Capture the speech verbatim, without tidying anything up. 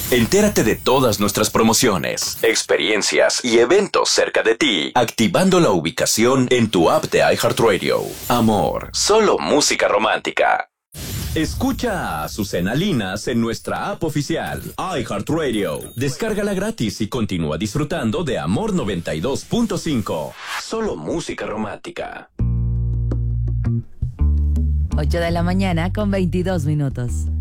Entérate de todas nuestras promociones, experiencias y eventos cerca de ti, activando la ubicación en tu app de iHeartRadio. Amor, solo música romántica. Escucha a Azucena Linas en nuestra app oficial, iHeartRadio. Descárgala gratis y continúa disfrutando de Amor noventa y dos punto cinco. Solo música romántica. ocho de la mañana con veintidós minutos.